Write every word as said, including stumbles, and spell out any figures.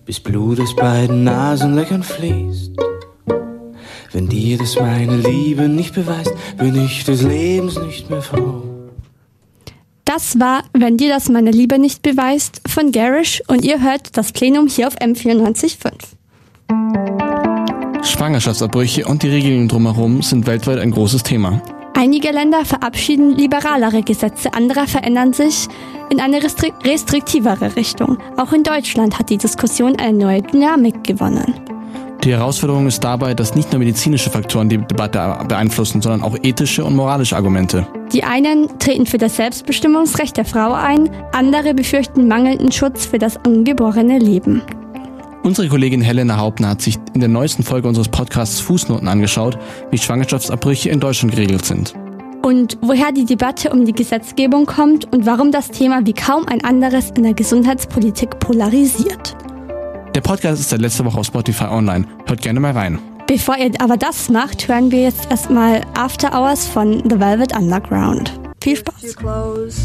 bis Blut aus beiden Nasenlöchern fließt. Wenn dir das meine Liebe nicht beweist, bin ich des Lebens nicht mehr froh. Das war Wenn dir das meine Liebe nicht beweist von Garish und ihr hört das Plenum hier auf M vierundneunzig Komma fünf. Schwangerschaftsabbrüche und die Regelungen drumherum sind weltweit ein großes Thema. Einige Länder verabschieden liberalere Gesetze, andere verändern sich in eine restri- restriktivere Richtung. Auch in Deutschland hat die Diskussion eine neue Dynamik gewonnen. Die Herausforderung ist dabei, dass nicht nur medizinische Faktoren die Debatte beeinflussen, sondern auch ethische und moralische Argumente. Die einen treten für das Selbstbestimmungsrecht der Frau ein, andere befürchten mangelnden Schutz für das ungeborene Leben. Unsere Kollegin Helena Hauptner hat sich in der neuesten Folge unseres Podcasts Fußnoten angeschaut, wie Schwangerschaftsabbrüche in Deutschland geregelt sind. Und woher die Debatte um die Gesetzgebung kommt und warum das Thema wie kaum ein anderes in der Gesundheitspolitik polarisiert. Der Podcast ist seit letzter Woche auf Spotify online. Hört gerne mal rein. Bevor ihr aber das macht, hören wir jetzt erstmal After Hours von The Velvet Underground. Viel Spaß!